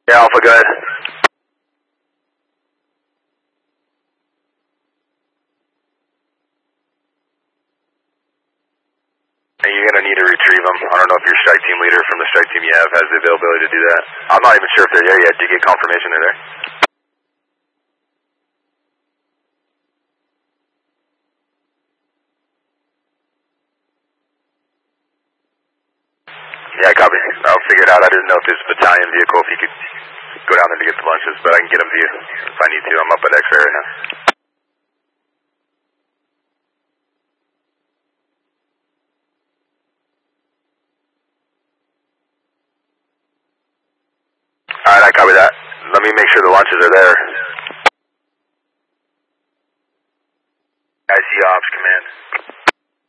Yeah, Alpha, go ahead. And you're going to need to retrieve them. I don't know if your strike team leader from the strike team you have has the availability to do that. I'm not even sure if they're there yet. Did you get confirmation they're there? Yeah, copy. I'll figure it out. I didn't know if there's a battalion vehicle, if you could go down there to get the lunches, but I can get them to you if I need to. I'm up at X-ray right now. Alright, I copy that. Let me make sure the lunches are there.